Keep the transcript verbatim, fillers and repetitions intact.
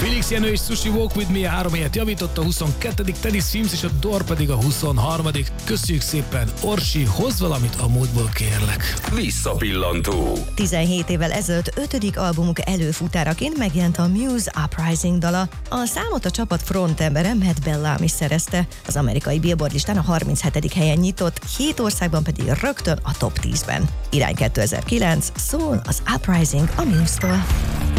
Felix Jenő és Sushi Walk With Me három helyet javított, a huszonkettedik Teddy Swims és a Door pedig a huszonharmadik Köszönjük szépen, Orsi, hozz valamit a múltból, kérlek. Visszapillantó. tizenhét évvel ezelőtt ötödik albumuk előfutáraként megjelent a Muse Uprising dala. A számot a csapat frontembere Matt Bellamy szerezte. Az amerikai Billboard listán a harminchetedik helyen nyitott, hét országban pedig rögtön a top tízben. Irány kétezer-kilenc, szól az Uprising a Muse-tól.